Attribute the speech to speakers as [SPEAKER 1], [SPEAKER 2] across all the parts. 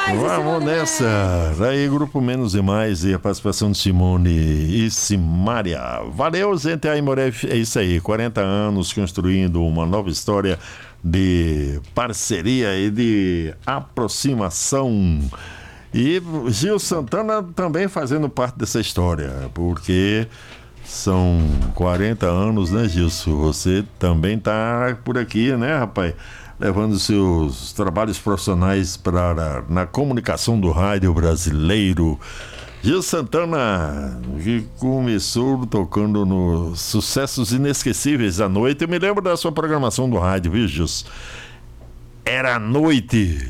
[SPEAKER 1] Vamos nessa. Daí, Grupo Menos e Mais e a participação de Simone e Simária. Valeu, gente. Aimoré, é isso aí. 40 anos construindo uma nova história de parceria e de aproximação. E Gil Santana também fazendo parte dessa história, porque são 40 anos, né, Gilson? Você também tá por aqui, né, rapaz? Levando seus trabalhos profissionais na comunicação do rádio brasileiro. Gil Santana, que começou tocando nos Sucessos Inesquecíveis à noite. Eu me lembro da sua programação do rádio, viu, Gilson? Era à noite.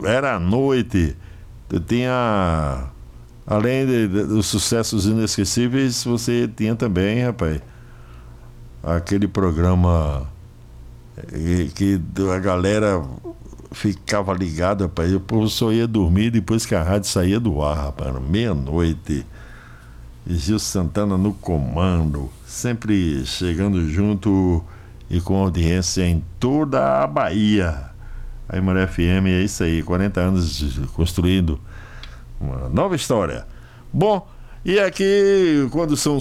[SPEAKER 1] Eu tinha, além dos Sucessos Inesquecíveis, você tinha também, rapaz, aquele programa que a galera ficava ligada, rapaz. O povo só ia dormir depois que a rádio saía do ar, rapaz, meia-noite. E Gil Santana no comando, sempre chegando junto e com audiência em toda a Bahia. A Aimoré FM é isso aí, 40 anos construindo uma nova história. Bom, e aqui, quando são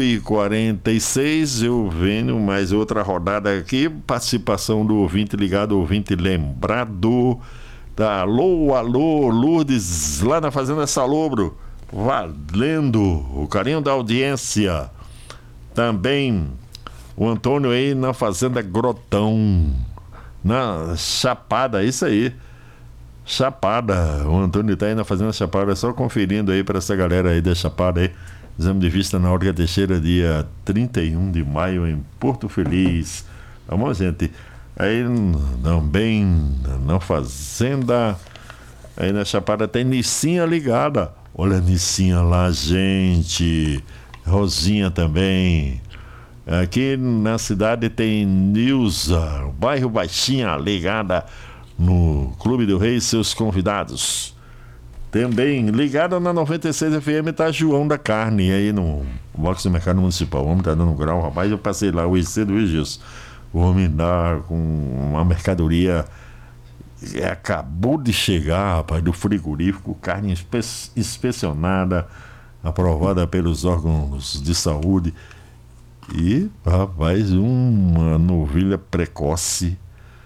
[SPEAKER 1] 5h46, eu venho mais outra rodada aqui. Participação do ouvinte ligado, ouvinte lembrado. Da alô, Lourdes, lá na Fazenda Salobro. Valendo o carinho da audiência. Também o Antônio aí na Fazenda Grotão, na Chapada, isso aí. Chapada, o Antônio tá aí na Fazenda Chapada, só conferindo aí para essa galera aí da Chapada aí. Exame de vista na Olga Teixeira, dia 31 de maio em Porto Feliz. Vamos, gente. Aí também na Fazenda, aí na Chapada tem Nicinha ligada. Olha a Nicinha lá, gente. Rosinha também. Aqui na cidade tem Nilza, o bairro Baixinha ligada no Clube do Rei e seus convidados. Também ligada na 96 FM tá João da Carne, aí no box do Mercado Municipal. O homem tá dando grau, rapaz. Eu passei lá hoje cedo, viu, Gilson? O homem dá com uma mercadoria que acabou de chegar, rapaz, do frigorífico, carne inspecionada, aprovada pelos órgãos de saúde. E, rapaz, uma novilha precoce,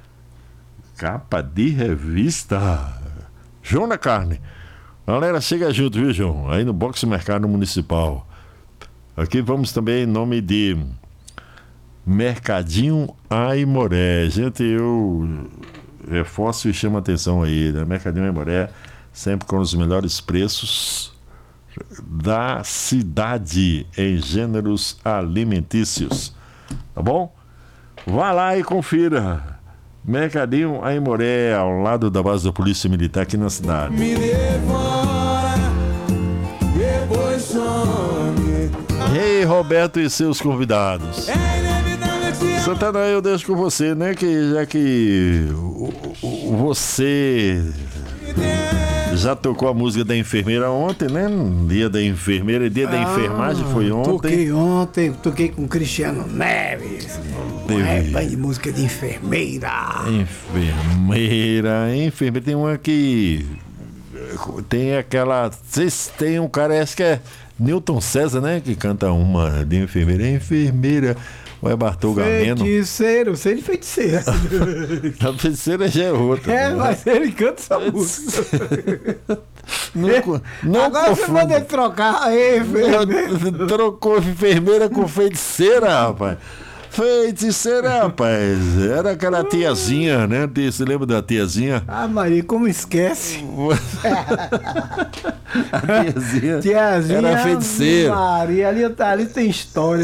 [SPEAKER 1] capa de revista. João da Carne. Galera, chega junto, viu, João? Aí no Boxe Mercado Municipal. Aqui vamos também em nome de Mercadinho Aimoré. Gente, eu reforço e chamo a atenção aí, né? Mercadinho Aimoré, sempre com os melhores preços da cidade em gêneros alimentícios. Tá bom? Vá lá e confira. Mercadinho Aimoré, ao lado da base da Polícia Militar aqui na cidade. Me devora, depois some. Rei Roberto e seus convidados. Santana, eu deixo com você, né? Que já que você já tocou a música da enfermeira ontem, né? Dia da enfermeira, dia da enfermagem foi ontem.
[SPEAKER 2] Toquei com Cristiano Neves. Uma de música de enfermeira.
[SPEAKER 1] Enfermeira. Tem uma que tem aquela. Vocês têm um cara, acho que é Newton César, né? Que canta uma de enfermeira. Enfermeira. Ou é Bartol Gameno?
[SPEAKER 2] Feiticeiro, sei de feiticeira.
[SPEAKER 1] A feiticeira já é outra.
[SPEAKER 2] É, né? Mas ele canta essa música.
[SPEAKER 1] Não
[SPEAKER 2] agora
[SPEAKER 1] confunda.
[SPEAKER 2] você pode trocar a enfermeira.
[SPEAKER 1] Trocou enfermeira com feiticeira, rapaz. Feiticeira, rapaz. Era aquela tiazinha, né? Você lembra da tiazinha?
[SPEAKER 2] Ah, Maria, como esquece?
[SPEAKER 1] A tiazinha era feiticeira.
[SPEAKER 2] Maria, ali tem história.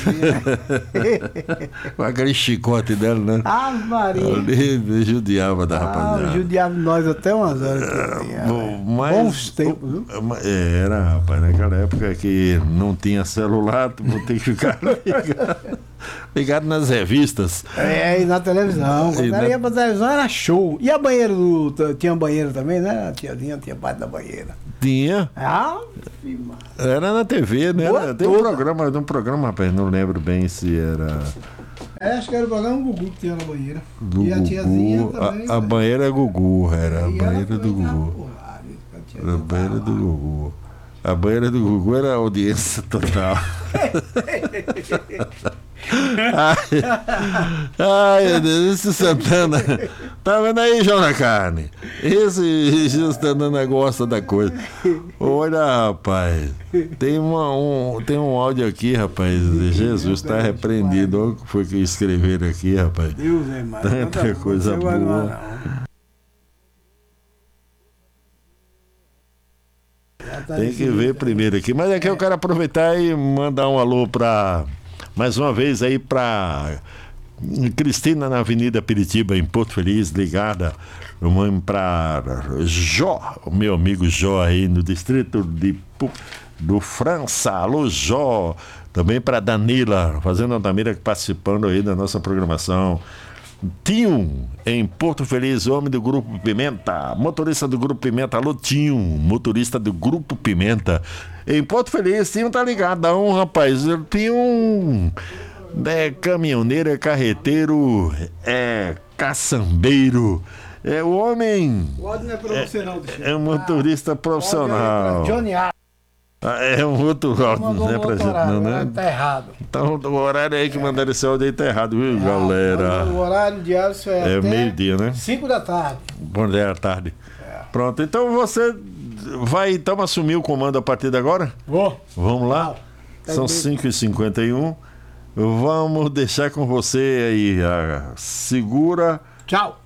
[SPEAKER 1] Com aquele chicote dela, né?
[SPEAKER 2] Ah, Maria.
[SPEAKER 1] Ali judiava da rapaziada.
[SPEAKER 2] Judiava nós até umas horas. Bons tempos.
[SPEAKER 1] Era, rapaz, naquela época que não tinha celular, tu tem que ficar ligado nas revistas.
[SPEAKER 2] E na televisão. Quando ia pra televisão era show. E a banheira tinha banheiro também, né? A tiazinha tinha parte da banheira.
[SPEAKER 1] Tinha. Era na TV, né? Tem um programa, rapaz, não lembro bem se era.
[SPEAKER 2] Acho que era o programa Gugu que tinha na banheira.
[SPEAKER 1] Do
[SPEAKER 2] e a tiazinha também.
[SPEAKER 1] A banheira é Gugu, era a banheira do Gugu. Na banheira do Gugu. A banheira do Gugu era audiência total. Ai, meu Deus, esse Santana. Tá vendo aí, João da Carne? Esse Santana gosta da coisa. Olha, rapaz. Tem um áudio aqui, rapaz. Jesus está repreendido. Olha o que foi que escreveram aqui, rapaz.
[SPEAKER 2] Deus é mais.
[SPEAKER 1] Tanta coisa boa. Tem que ver primeiro aqui. Mas aqui eu quero aproveitar e mandar um alô para, mais uma vez aí para Cristina na Avenida Piritiba, em Porto Feliz, ligada para Jó, o meu amigo Jó aí no distrito do França. Alô, Jó. Também para Danila, Fazenda Altamira, participando aí da nossa programação. Tinho, em Porto Feliz, homem do Grupo Pimenta, motorista do Grupo Pimenta. Alô, Tinho, motorista do Grupo Pimenta. Em Porto Feliz, Tinho tá ligadão, rapaz. Tinho caminhoneiro, é carreteiro, é caçambeiro. É o homem.
[SPEAKER 2] O áudio não é pra você, não.
[SPEAKER 1] É um motorista profissional.
[SPEAKER 2] Johnny A.
[SPEAKER 1] É um outro áudio,
[SPEAKER 2] Mandou
[SPEAKER 1] né, pra gente, não, né?
[SPEAKER 2] tá errado.
[SPEAKER 1] Então, o horário aí que mandaram esse áudio aí tá errado, viu, galera?
[SPEAKER 2] O horário diário é
[SPEAKER 1] meio-dia, né?
[SPEAKER 2] 5 da tarde.
[SPEAKER 1] Bom dia à tarde. Pronto, então você vai então assumir o comando a partir de agora?
[SPEAKER 2] Vou.
[SPEAKER 1] Vamos lá? São 5h51. Vamos deixar com você aí a segura.
[SPEAKER 2] Tchau.